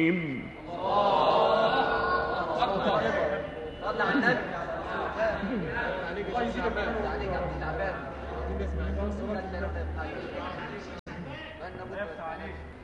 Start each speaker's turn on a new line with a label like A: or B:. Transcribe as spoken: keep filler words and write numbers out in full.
A: صلى على النبي. الله يجزيك عليك يا عبد العباد.